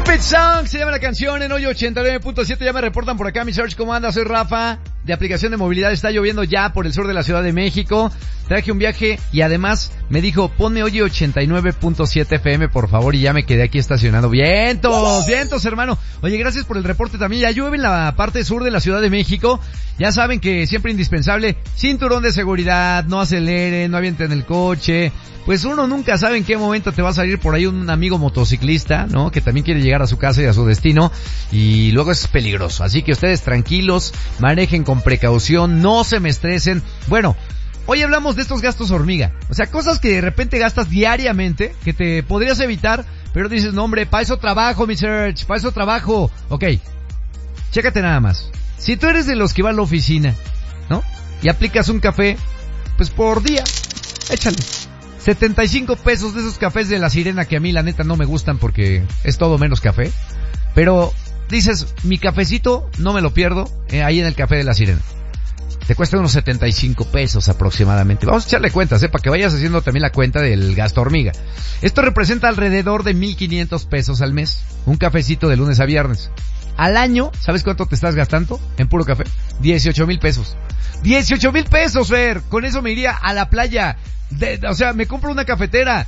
Stupid Song se llama la canción en hoy 89.7. Ya me reportan por acá, mi search, ¿cómo anda? Soy Rafa, de aplicación de movilidad. Está lloviendo ya por el sur de la Ciudad de México. Traje un viaje y además me dijo, ponme hoy 89.7 FM, por favor, y ya me quedé aquí estacionado. ¡Vientos! ¡Vientos, hermano! Oye, gracias por el reporte también. Ya llueve en la parte sur de la Ciudad de México. Ya saben que siempre indispensable, cinturón de seguridad, no aceleren, no avienten el coche. Pues uno nunca sabe en qué momento te va a salir por ahí un amigo motociclista, ¿no? Que también quiere llegar a su casa y a su destino, y luego es peligroso. Así que ustedes tranquilos, manejen con precaución, no se me estresen. Bueno, hoy hablamos de estos gastos hormiga. O sea, cosas que de repente gastas diariamente, que te podrías evitar, pero dices, no hombre, para eso trabajo, mi search, para eso trabajo. Ok, chécate nada más. Si tú eres de los que va a la oficina, ¿no? Y aplicas un café, pues por día, échale 75 pesos de esos cafés de La Sirena, que a mí la neta no me gustan porque es todo menos café. Pero dices, mi cafecito no me lo pierdo ahí en el café de La Sirena. Te cuesta unos 75 pesos aproximadamente. Vamos a echarle cuentas, para que vayas haciendo también la cuenta del gasto hormiga. Esto representa alrededor de 1,500 pesos al mes. Un cafecito de lunes a viernes. Al año, ¿sabes cuánto te estás gastando en puro café? 18,000 pesos. 18,000 pesos, Fer. Con eso me iría a la playa. O sea, me compro una cafetera.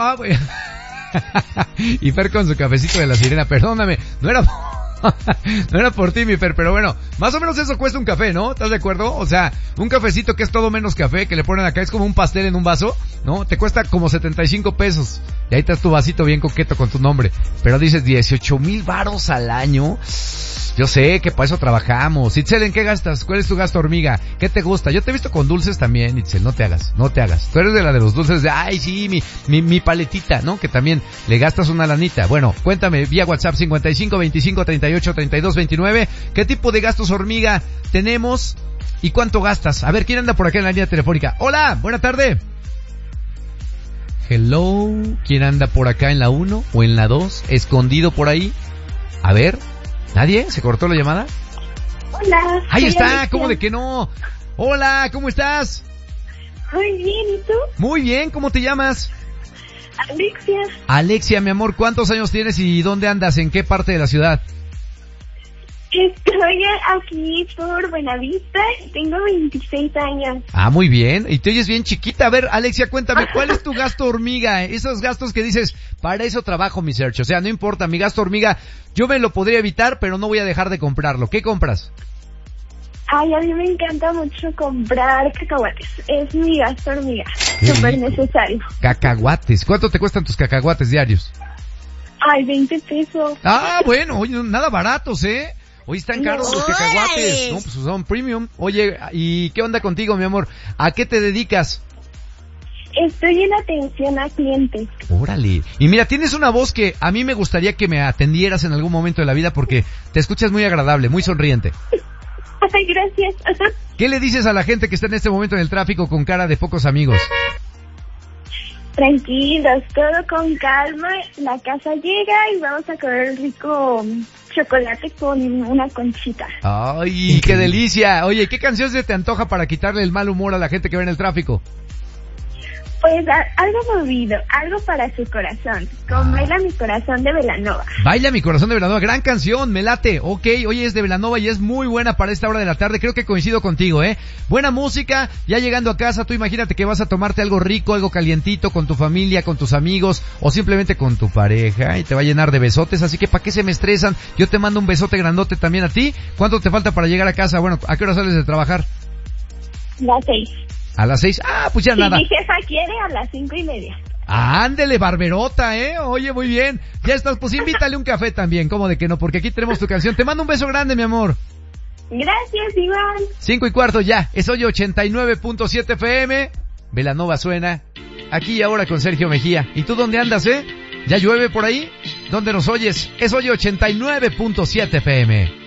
Y Fer con su cafecito de La Sirena, perdóname, no era por ti, mi Fer, pero bueno, más o menos eso cuesta un café, ¿no? ¿Estás de acuerdo? O sea, un cafecito que es todo menos café, que le ponen acá, es como un pastel en un vaso, ¿no? Te cuesta como 75 pesos. Y ahí está tu vasito bien coqueto con tu nombre. Pero dices 18,000 varos al año. Yo sé que para eso trabajamos. Itzel, ¿en qué gastas? ¿Cuál es tu gasto hormiga? ¿Qué te gusta? Yo te he visto con dulces también, Itzel, no te hagas. Tú eres de la de los dulces de, ay sí, mi paletita, ¿no? Que también le gastas una lanita. Bueno, cuéntame vía WhatsApp 55 25 38 32 29, ¿qué tipo de gastos hormiga tenemos y cuánto gastas? A ver, ¿quién anda por acá en la línea telefónica? Hola, buena tarde. Hello, ¿quién anda por acá en la 1 o en la 2? Escondido por ahí. A ver, ¿nadie? ¿Se cortó la llamada? Hola. Ahí está, Alexia. ¿cómo de que no? Hola, ¿cómo estás? Muy bien, ¿y tú? Muy bien, ¿cómo te llamas? Alexia. Alexia, mi amor, ¿cuántos años tienes y dónde andas? ¿En qué parte de la ciudad? Estoy aquí por Buenavista y tengo 26 años. Ah, muy bien. Y te oyes bien chiquita. A ver, Alexia, cuéntame, ¿cuál es tu gasto hormiga? Esos gastos que dices, para eso trabajo, mi search. O sea, no importa, mi gasto hormiga, yo me lo podría evitar, pero no voy a dejar de comprarlo. ¿Qué compras? Ay, a mí me encanta mucho comprar cacahuates. Es mi gasto hormiga. Qué Súper rico. necesario. Cacahuates. ¿Cuánto te cuestan tus cacahuates diarios? Ay, 20 pesos. Ah, bueno, oye, nada baratos, ¿eh? Hoy están caros los cacahuates. No, pues son premium. Oye, ¿y qué onda contigo, mi amor? ¿A qué te dedicas? Estoy en atención a clientes. Órale. Y mira, tienes una voz que a mí me gustaría que me atendieras en algún momento de la vida porque te escuchas muy agradable, muy sonriente. Ay, gracias. ¿Qué le dices a la gente que está en este momento en el tráfico con cara de pocos amigos? Tranquilos, todo con calma. La casa llega y vamos a comer rico chocolate con una conchita. ¡Ay, qué delicia! Oye, ¿qué canción se te antoja para quitarle el mal humor a la gente que va en el tráfico? Pues algo movido, algo para su corazón. Con Baila mi corazón de Belanova. Baila mi corazón de Belanova, gran canción, me late. Ok, oye, es de Belanova y es muy buena para esta hora de la tarde. Creo que coincido contigo, Buena música, ya llegando a casa, tú imagínate que vas a tomarte algo rico, algo calientito con tu familia, con tus amigos o simplemente con tu pareja y te va a llenar de besotes, así que ¿para qué se me estresan? Yo te mando un besote grandote también a ti. ¿Cuánto te falta para llegar a casa? Bueno, ¿a qué hora sales de trabajar? Las 6. ¿A las 6? Ah, pues ya Si nada. mi jefa quiere, a las 5:30. Ándele, barberota, Oye, muy bien. Ya estás, pues invítale un café también, ¿cómo de que no? Porque aquí tenemos tu canción. Te mando un beso grande, mi amor. Gracias, Iván. 5:15 ya. Es hoy 89.7 FM. Belanova suena. Aquí y ahora con Sergio Mejía. ¿Y tú dónde andas, ¿Ya llueve por ahí? ¿Dónde nos oyes? Es hoy 89.7 FM.